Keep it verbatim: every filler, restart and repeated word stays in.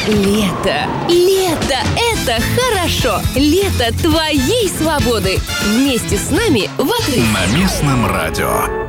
Лето, лето, это хорошо. Лето твоей свободы. Вместе с нами в отрыве. На местном радио.